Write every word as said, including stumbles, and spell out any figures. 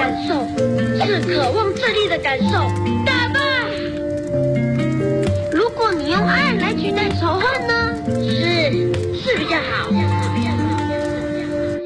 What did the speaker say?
感受，是渴望胜利的感受。打吧！